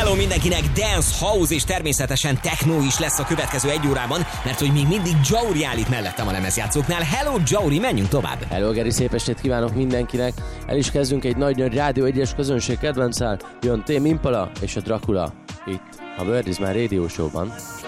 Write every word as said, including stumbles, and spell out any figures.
Hello mindenkinek, Dance, House és természetesen Techno is lesz a következő egy órában, mert hogy még mindig Jauri áll itt mellettem a lemezjátszóknál. Hello Jauri, menjünk tovább! Hello Geri, szép estét kívánok mindenkinek! El is kezdünk egy nagy-nagy Rádió egyes közönség kedvencel, jön Tame Impala és a Dracula itt a World is My Radio Show-ban.